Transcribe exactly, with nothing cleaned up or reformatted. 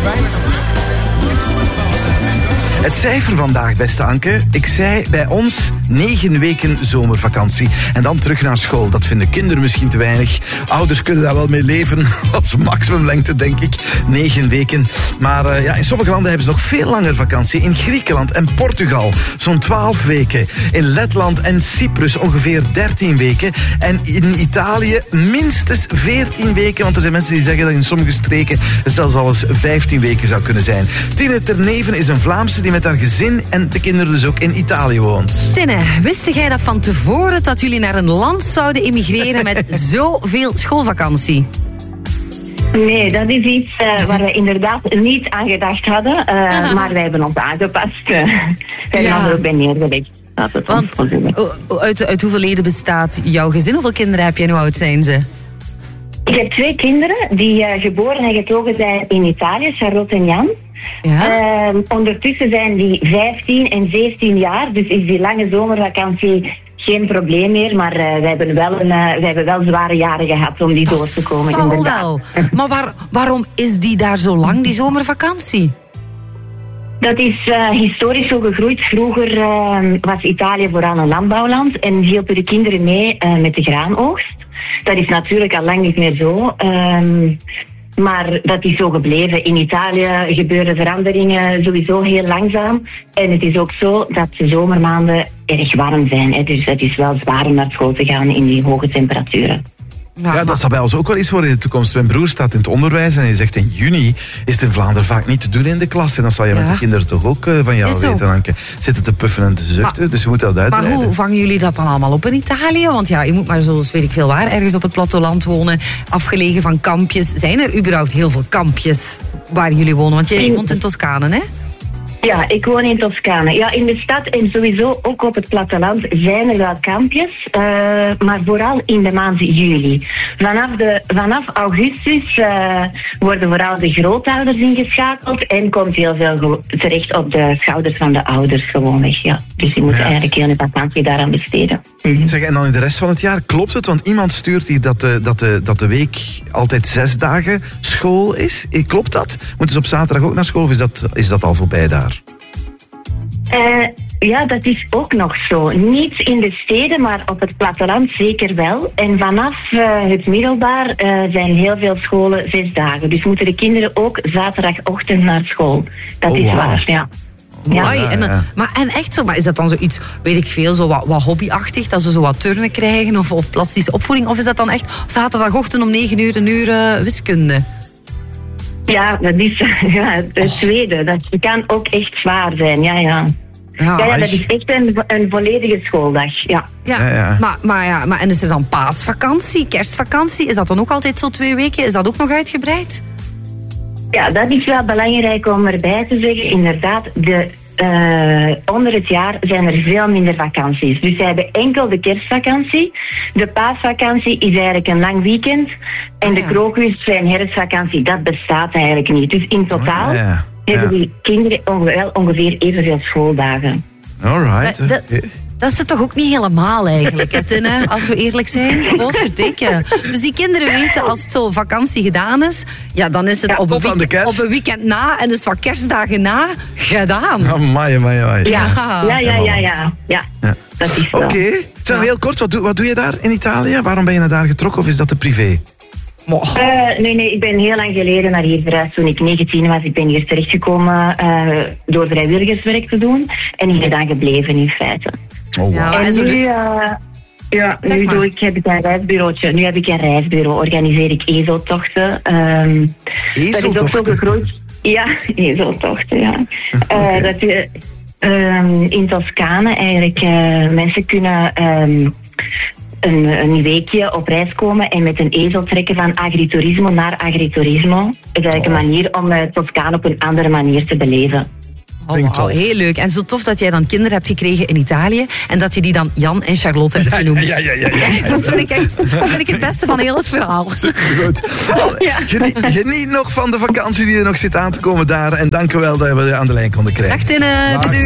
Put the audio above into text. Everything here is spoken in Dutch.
Het cijfer vandaag, beste Anke. Ik zei bij ons negen weken zomervakantie. En dan terug naar school. Dat vinden kinderen misschien te weinig. Ouders kunnen daar wel mee leven. Als maximumlengte, denk ik. Negen weken. Maar uh, ja, in sommige landen hebben ze nog veel langer vakantie. In Griekenland en Portugal zo'n twaalf weken. In Letland en Cyprus ongeveer dertien weken. En in Italië minstens veertien weken. Want er zijn mensen die zeggen dat in sommige streken het zelfs al eens vijftien weken zou kunnen zijn. Tine Terneven is een Vlaamse die met haar gezin en de kinderen dus ook in Italië woont. Tine, wist jij dat van tevoren dat jullie naar een land zouden emigreren met zoveel schoolvakantie? Nee, dat is iets uh, waar we inderdaad niet aan gedacht hadden. Uh, ah. Maar wij hebben ons aangepast. Uh, wij ja. hebben er ook bij neergelegd. Want uit, uit hoeveel leden bestaat jouw gezin? Hoeveel kinderen heb je en hoe oud zijn ze? Ik heb twee kinderen die uh, geboren en getogen zijn in Italië, Charlotte en Jan. Ja. Uh, ondertussen zijn die vijftien en zeventien jaar, dus is die lange zomervakantie geen probleem meer. Maar uh, wij, hebben wel een, uh, wij hebben wel zware jaren gehad om die dat door te komen. Zal inderdaad. Wel. Maar waar, waarom is die daar zo lang, die zomervakantie? Dat is uh, historisch zo gegroeid. Vroeger uh, was Italië vooral een landbouwland en hielpen de kinderen mee uh, met de graanoogst. Dat is natuurlijk al lang niet meer zo. Um, maar dat is zo gebleven. In Italië gebeuren veranderingen sowieso heel langzaam. En het is ook zo dat de zomermaanden erg warm zijn. Hè. Dus het is wel zwaar om naar school te gaan in die hoge temperaturen. Ja, ja, dat zal bij ons ook wel eens worden in de toekomst. Mijn broer staat in het onderwijs en hij zegt in juni is het in Vlaanderen vaak niet te doen in de klas. En dan zal je ja. met de kinderen toch ook uh, van jou weten, Anke. Zitten te puffen en te zuchten, maar, dus je moet dat uitleiden. Maar hoe vangen jullie dat dan allemaal op in Italië? Want ja, je moet maar zoals weet ik veel waar, ergens op het platteland wonen, afgelegen van kampjes. Zijn er überhaupt heel veel kampjes waar jullie wonen? Want je woont in Toscane, hè? Ja, ik woon in Toscane. Ja, in de stad en sowieso ook op het platteland zijn er wel kampjes, uh, maar vooral in de maand juli. Vanaf, de, vanaf augustus uh, worden vooral de grootouders ingeschakeld en komt heel veel terecht op de schouders van de ouders gewoonweg. Ja. Dus je moet ja. eigenlijk heel de vakantie daaraan besteden. Mm-hmm. Zeg, en dan in de rest van het jaar, klopt het? Want iemand stuurt hier dat de, dat de, dat de week altijd zes dagen school is. Klopt dat? Moeten ze op zaterdag ook naar school of is dat, is dat al voorbij daar? Uh, ja, dat is ook nog zo. Niet in de steden, maar op het platteland zeker wel. En vanaf uh, het middelbaar uh, zijn heel veel scholen zes dagen. Dus moeten de kinderen ook zaterdagochtend naar school. Dat oh, is wow. waar, ja. Ja. Ja, en, ja. Maar, en echt zo, maar is dat dan zoiets, weet ik veel, zo wat, wat hobbyachtig, dat ze zo wat turnen krijgen of, of plastische opvoeding? Of is dat dan echt zaterdagochtend om negen uur een uur uh, wiskunde? Ja, dat is ja, het oh. tweede. Dat kan ook echt zwaar zijn, ja, ja. Ja, ja, ja dat is echt een, een volledige schooldag, ja. Ja, ja, ja. Maar, maar, ja, maar en is er dan paasvakantie, kerstvakantie? Is dat dan ook altijd zo twee weken? Is dat ook nog uitgebreid? Ja, dat is wel belangrijk om erbij te zeggen. Inderdaad, de, uh, onder het jaar zijn er veel minder vakanties. Dus zij hebben enkel de kerstvakantie. De paasvakantie is eigenlijk een lang weekend. En ah, ja. de krokus en herfstvakantie, dat bestaat eigenlijk niet. Dus in totaal... Oh, ja, ja. hebben die kinderen wel ongeveer evenveel schooldagen. Alright. Dat, dat, dat is het toch ook niet helemaal eigenlijk, hè, Tine, als we eerlijk zijn. Godverdikke. Dus die kinderen weten, als het zo vakantie gedaan is, ja, dan is het ja, op, een weekend, op een weekend na en dus wat kerstdagen na gedaan. Oh, my, my, my. Ja, ja, ja, ja, ja. ja. ja. Dat is Oké. Okay. Ja. Heel kort, wat doe, wat doe je daar in Italië? Waarom ben je naar daar getrokken of is dat de privé? Uh, nee, nee, ik ben heel lang geleden naar hier verhuisd toen ik negentien was. Ik ben hier terechtgekomen uh, door vrijwilligerswerk te doen. En hier dan gebleven in feite. Oh, wow. Ja, en nu, uh, ja, nu doe ik, heb ik een reisbureautje. Nu heb ik een reisbureau. Organiseer ik ezeltochten. Um, ezeltochten? Dat is ook zo gegroeid. Ja, ezeltochten, ja. Okay. Uh, dat je um, in Toscane eigenlijk uh, mensen kunnen... Um, Een, een weekje op reis komen en met een ezel trekken van agriturismo naar agriturismo. Dat is eigenlijk een manier om uh, Toscane op een andere manier te beleven. Oh, wow, heel leuk. En zo tof dat jij dan kinderen hebt gekregen in Italië en dat je die dan Jan en Charlotte hebt genoemd. Ja, ja, ja, ja, ja. Dat vind ik echt dat vind ik het beste van heel het verhaal. Goed. Ja. Geniet, geniet nog van de vakantie die er nog zit aan te komen daar. En dank u wel dat we aan de lijn konden krijgen. Dag Tine.